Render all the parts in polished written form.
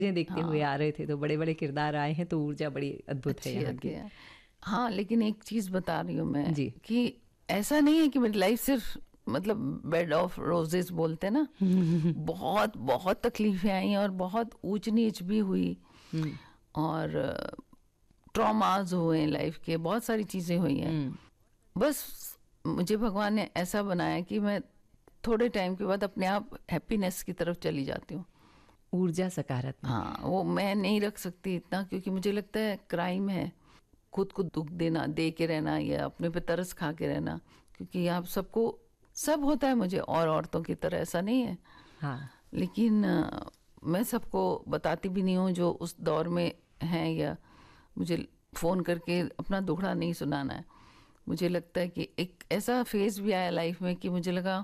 देखते हुए आ रहे थे, तो बड़े बड़े किरदार आए हैं, तो ऊर्जा बड़ी अद्भुत है यहाँ की। हाँ, लेकिन एक चीज़ बता रही हूँ मैं जी। कि ऐसा नहीं है कि मेरी लाइफ सिर्फ मतलब बेड ऑफ रोजेस बोलते हैं ना, बहुत बहुत तकलीफें आई और बहुत ऊंच नीच भी हुई और ट्रॉमाज हुए लाइफ के, बहुत सारी चीज़ें हुई हैं। बस मुझे भगवान ने ऐसा बनाया कि मैं थोड़े टाइम के बाद अपने आप हैप्पीनेस की तरफ चली जाती हूँ। ऊर्जा सकारात्मक। हाँ, वो मैं नहीं रख सकती इतना, क्योंकि मुझे लगता है क्राइम है खुद को दुख देना, दे के रहना या अपने पे तरस खा के रहना, क्योंकि आप सबको सब होता है, मुझे और औरतों की तरह ऐसा नहीं है। हाँ। लेकिन मैं सबको बताती भी नहीं हूँ जो उस दौर में हैं, या मुझे फ़ोन करके अपना दुखड़ा नहीं सुनाना है। मुझे लगता है कि एक ऐसा फेज भी आया लाइफ में कि मुझे लगा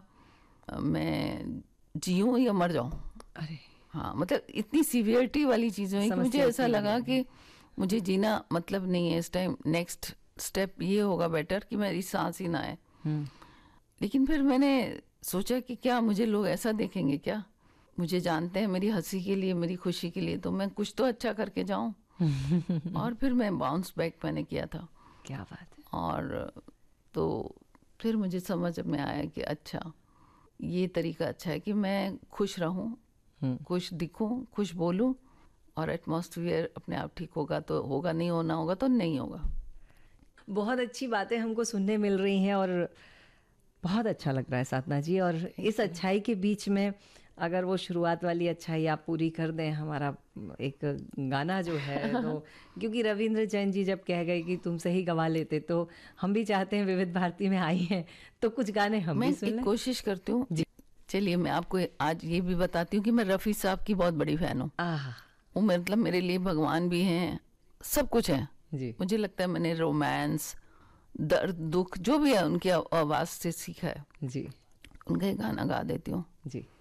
मैं जीऊँ या मर जाऊँ। अरे हाँ, मतलब इतनी सीवियरिटी वाली चीज़ें हुई कि मुझे ऐसा लगा कि मुझे जीना मतलब नहीं है इस टाइम, नेक्स्ट स्टेप ये होगा बेटर कि मेरी सांस ही ना आए। लेकिन फिर मैंने सोचा कि क्या मुझे लोग ऐसा देखेंगे क्या, मुझे जानते हैं मेरी हंसी के लिए, मेरी खुशी के लिए, तो मैं कुछ तो अच्छा करके जाऊं। और फिर मैं बाउंस बैक मैंने किया था। क्या बात है। और तो फिर मुझे समझ में आया कि अच्छा ये तरीका अच्छा है कि मैं खुश रहूं, खुश दिखूं, खुश बोलूं, और एटमॉस्फेयर अपने आप ठीक होगा तो होगा, नहीं होना होगा तो नहीं होगा। बहुत अच्छी बातें हमको सुनने मिल रही हैं और बहुत अच्छा लग रहा है साधना जी। और इस अच्छाई के बीच में अगर वो शुरुआत वाली अच्छाई आप पूरी कर दें, हमारा एक गाना जो है तो क्योंकि रविंद्र जैन जी जब कह गए कि तुम सही गवा लेते, तो हम भी चाहते हैं विविध भारती में आई हैं तो कुछ गाने हम भी सुन लें। मैं कोशिश करती हूँ। चलिए मैं आपको आज ये भी बताती हूँ कि मैं रफ़ी साहब की बहुत बड़ी फैन हूँ। वो मतलब मेरे लिए भगवान भी हैं, सब कुछ है जी। मुझे लगता है मैंने रोमांस, दर्द, दुख जो भी है उनकी आवाज़ से सीखा है। जी। उनका एक गाना गा देती हूँ। जी।